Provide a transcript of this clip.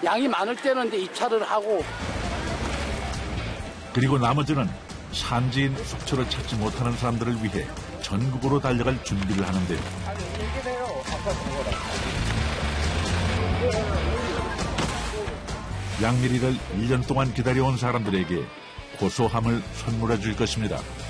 양이 많을 때는 이제 입찰을 하고. 그리고 나머지는 산지인 속초를 찾지 못하는 사람들을 위해 전국으로 달려갈 준비를 하는데요. 양미리를 1년 동안 기다려온 사람들에게 고소함을 선물해 줄 것입니다.